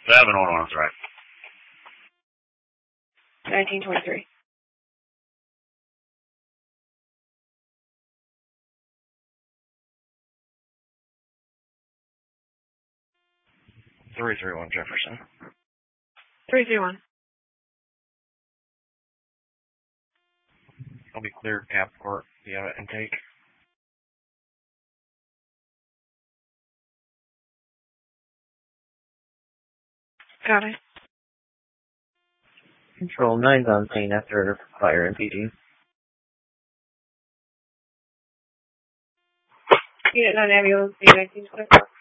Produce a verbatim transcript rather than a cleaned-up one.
Seven on on, that's right. nineteen twenty-three. Three three one Jefferson. Three three one. I'll be cleared cap court via intake. Got it. Control nine's on scene after fire and P G. Unit nine ambulance, nineteen twenty-four.